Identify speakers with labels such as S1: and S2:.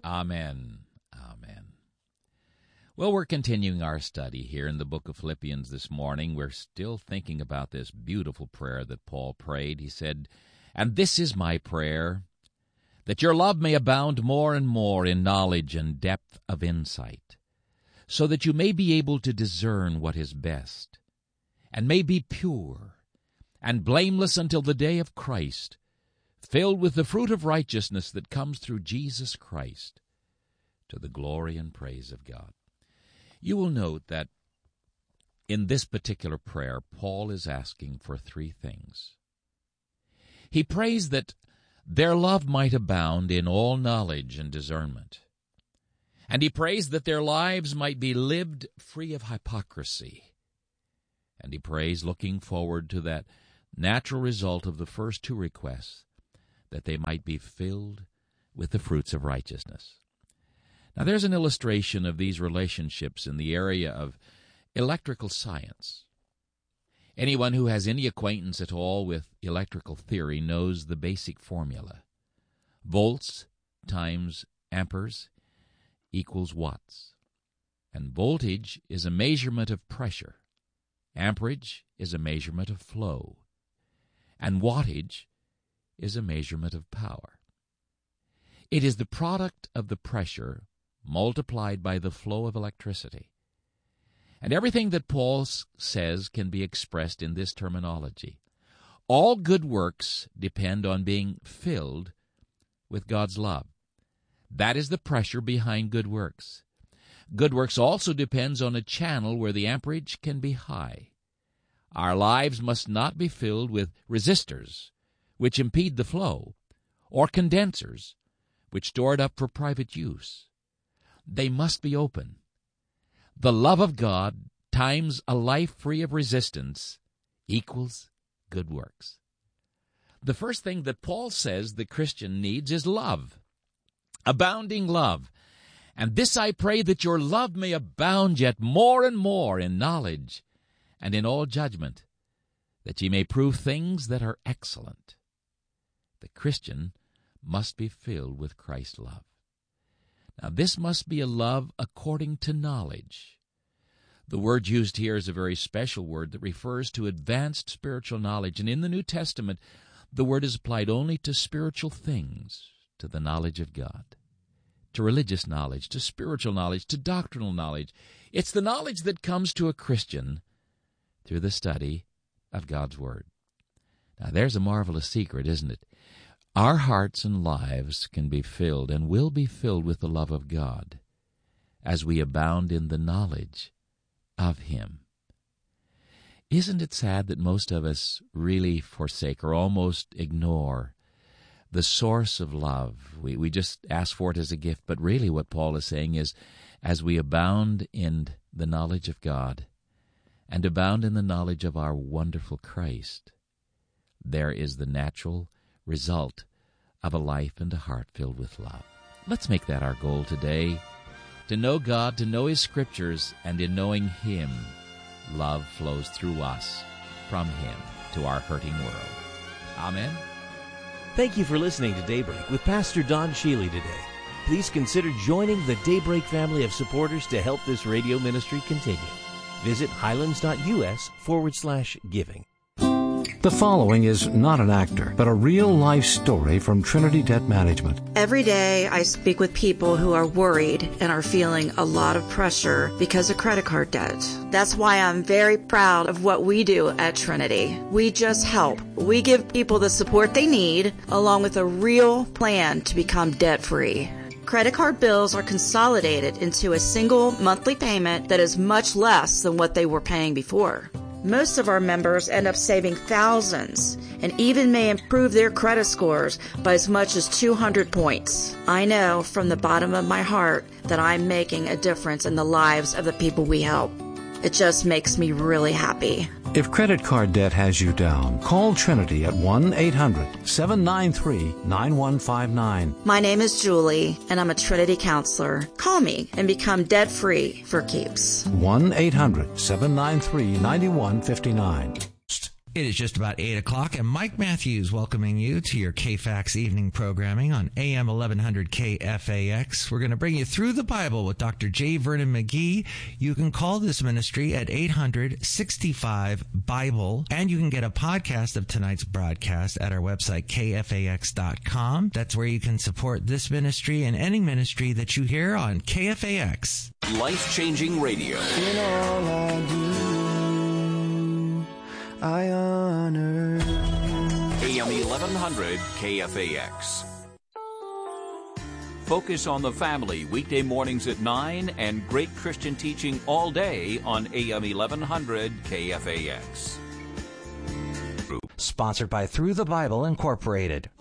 S1: Amen. Amen. Well, we're continuing our study here in the book of Philippians this morning. We're still thinking about this beautiful prayer that Paul prayed. He said, "And this is my prayer, that your love may abound more and more in knowledge and depth of insight, so that you may be able to discern what is best, and may be pure and blameless until the day of Christ, filled with the fruit of righteousness that comes through Jesus Christ, to the glory and praise of God." You will note that in this particular prayer, Paul is asking for three things. He prays that their love might abound in all knowledge and discernment. And he prays that their lives might be lived free of hypocrisy. And he prays, looking forward to that natural result of the first two requests, that they might be filled with the fruits of righteousness. Now, there's an illustration of these relationships in the area of electrical science. Anyone who has any acquaintance at all with electrical theory knows the basic formula. Volts times amperes equals watts. And voltage is a measurement of pressure. Amperage is a measurement of flow. And wattage is a measurement of power. It is the product of the pressure multiplied by the flow of electricity. And everything that Paul says can be expressed in this terminology. All good works depend on being filled with God's love. That is the pressure behind good works. Good works also depends on a channel where the amperage can be high. Our lives must not be filled with resistors, which impede the flow, or condensers, which store it up for private use. They must be open. The love of God times a life free of resistance equals good works. The first thing that Paul says the Christian needs is love, abounding love. And this I pray, that your love may abound yet more and more in knowledge and in all judgment, that ye may prove things that are excellent. The Christian must be filled with Christ's love. Now, this must be a love according to knowledge. The word used here is a very special word that refers to advanced spiritual knowledge, and in the New Testament, the word is applied only to spiritual things, to the knowledge of God, to religious knowledge, to spiritual knowledge, to doctrinal knowledge. It's the knowledge that comes to a Christian through the study of God's Word. Now, there's a marvelous secret, isn't it? Our hearts and lives can be filled and will be filled with the love of God as we abound in the knowledge of Him. Isn't it sad that most of us really forsake or almost ignore the source of love? We just ask for it as a gift, but really what Paul is saying is, as we abound in the knowledge of God and abound in the knowledge of our wonderful Christ, there is the natural result of a life and a heart filled with love. Let's make that our goal today, to know God, to know His Scriptures, and in knowing Him, love flows through us from Him to our hurting world. Amen.
S2: Thank you for listening to Daybreak with Pastor Don Shealy today. Please consider joining the Daybreak family of supporters to help this radio ministry continue. Visit highlands.us/giving.
S3: The following is not an actor, but a real-life story from Trinity Debt Management.
S4: Every day I speak with people who are worried and are feeling a lot of pressure because of credit card debt. That's why I'm very proud of what we do at Trinity. We just help. We give people the support they need, along with a real plan to become debt-free. Credit card bills are consolidated into a single monthly payment that is much less than what they were paying before. Most of our members end up saving thousands and even may improve their credit scores by as much as 200 points. I know from the bottom of my heart that I'm making a difference in the lives of the people we help. It just makes me really happy.
S3: If credit card debt has you down, call Trinity at 1-800-793-9159.
S4: My name is Julie, and I'm a Trinity counselor. Call me and become debt-free for keeps.
S3: 1-800-793-9159.
S5: It is just about 8 o'clock, and Mike Matthews welcoming you to your KFAX evening programming on AM 1100 KFAX. We're going to bring you through the Bible with Dr. J. Vernon McGee. You can call this ministry at 800-65-BIBLE, and you can get a podcast of tonight's broadcast at our website, kfax.com. That's where you can support this ministry and any ministry that you hear on KFAX.
S6: Life-changing radio.
S7: In all I do, I honor
S6: AM 1100 KFAX. Focus on the Family, weekday mornings at 9, and great Christian teaching all day on AM 1100 KFAX.
S8: Sponsored by Through the Bible Incorporated.